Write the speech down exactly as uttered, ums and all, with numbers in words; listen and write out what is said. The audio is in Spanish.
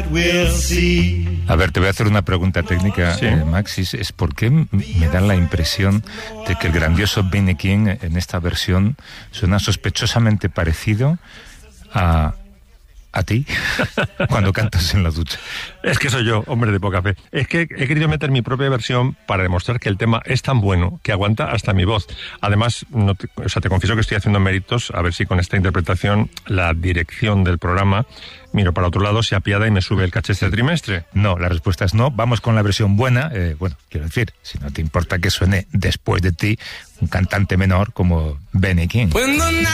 A ver, te voy a hacer una pregunta técnica, sí. eh, Maxis. Es por qué me da la impresión de que el grandioso Benny King en esta versión suena sospechosamente parecido a... a ti, cuando cantas en la ducha. Es que soy yo, hombre de poca fe. Es que he querido meter mi propia versión para demostrar que el tema es tan bueno que aguanta hasta mi voz. Además, no te, o sea, te confieso que estoy haciendo méritos, a ver si con esta interpretación la dirección del programa, miro para otro lado, se apiada y me sube el caché este trimestre. No, la respuesta es no. Vamos con la versión buena. Eh, bueno, quiero decir, si no te importa que suene después de ti un cantante menor como Benny King.